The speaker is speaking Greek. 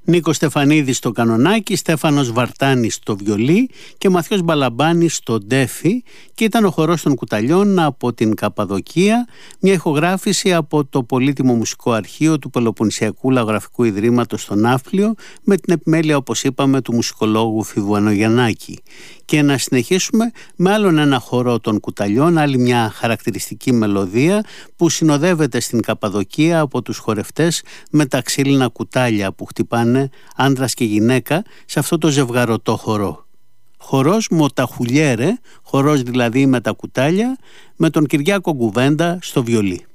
Νίκος Στεφανίδης στο κανονάκι, Στέφανος Βαρτάνης στο βιολί και Μαθιός Μπαλαμπάνης στο ντέφι, και ήταν ο χορός των Κουταλιών από την Καπαδοκία, μια ηχογράφηση από το πολύτιμο μουσικό αρχείο του Πελοποννησιακού Λαογραφικού Ιδρύματος στο Ναύπλιο, με την επιμέλεια, όπως είπαμε, του μουσικολόγου Φίβου Ανογιαννάκη. Και να συνεχίσουμε με άλλον ένα χορό των Κουταλιών, άλλη μια χαρακτηριστική μελωδία που συνοδεύεται στην Καπαδοκία από τους χορευτές με τα ξύλινα κουτάλια που χτυπάνε άντρας και γυναίκα σε αυτό το ζευγαρωτό χορό. Χορός Μοταχουλιέρε, χορός δηλαδή με τα κουτάλια, με τον Κυριάκο Κουβέντα στο βιολί.